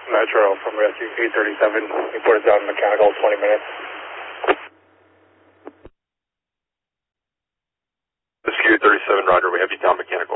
Metro from Rescue 837. Reported down mechanical 20 minutes. Rescue 837, roger. We have you down mechanical.